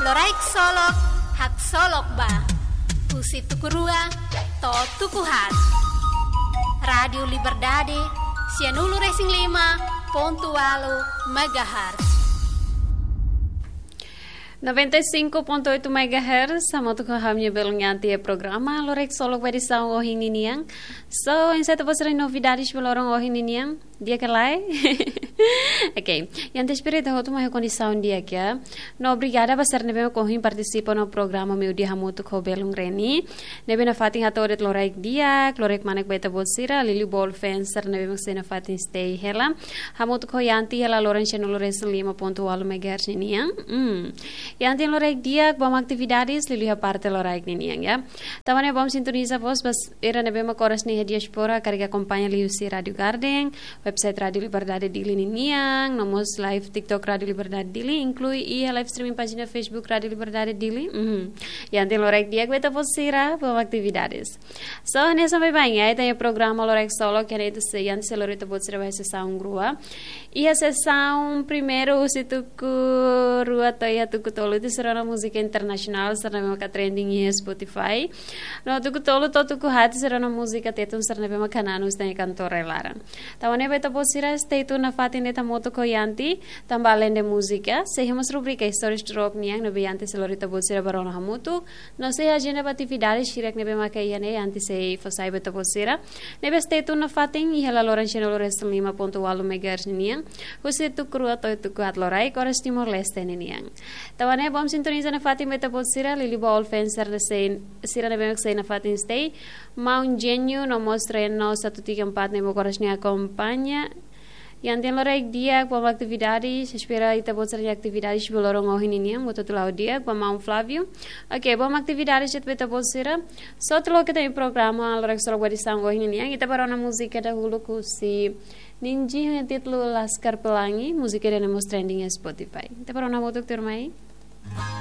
Loraik solok, hak solok ba. Usi tukurua, to tukuhat. Radio Liberdade, Sianulu Racing 5.8 MHz. 95.8 MHz sama tu kami belunganti programa Lorek Solok pada edição hoje niniang. So, em certa postura novidades pelo orang hoje niniang. Dia que lá Ok. Yang te espero de hotu uma condição dia que no obrigada a ser nebe ko hin participa no programa meu dia hamutu ko belung reni. Nebe na fatin hatoret Lorek dia, Lorek manek beta bolsira, Lili ball fencer nebe mo sena fatin stay hela. Hamutu ko yanti hela Lorenzo no Lorenzo 5.8 MHz niniang. Yanti Lorek dia bom atividades Lili a parte Lorek niniang ya. Tamane bom sintoniza vos bas era nebe ma coras ni diaspora carga acompanha Liusi Radio Garden. Website Radio Liberdade Dili Niniang, nomos live TikTok Radio Liberdade Dili, inclui live streaming página Facebook Radio Liberdade Dili. Yang tem Lorek dia que posira para atividades. So, nessa vai bem, aí tem o programa Lorek Solo, que é se yang se Loreta posira vai sessão grua. E a sessão primeiro se tu rua toia tu tolo de ser uma música internacional, será uma trending em Spotify. No tu tolo tu hat ser uma música tetun será uma canano tem cantora lara. Tawane beta posira stay tu na fatin eta moto ko yanti tambalen de música se hemos rubrica stories drop niang no biante se Loreta posira barona hamutu no se agenda atividades shirek nebe makayane anti se fosai beta posira nebe stay tu na fatin e ela Lorenzo Lorenzo 5.8 MHz niang Husi tu krua to tu kuat Lorai Kores Timor Leste niniang. Tawane bom sintoniza na fatin beta posira Lili ball fencer na se sira nebe makay na fatin stay Mount Genio no mostra no 134 nebe kores ni acompanha. Yang tem Lorek dia com atividades, espera ita botar de atividades belorong hoje niniang, moto tu lau dia com Mount Flávio. Ok, bom atividades jet beta bolsira. Só tu lo que tem programa Lorek Solo edição hoje niniang, ita para uma música da hulu ku si Ninji yang título Laskar Pelangi, música de nemos trending Spotify. Ita para uma moto termai.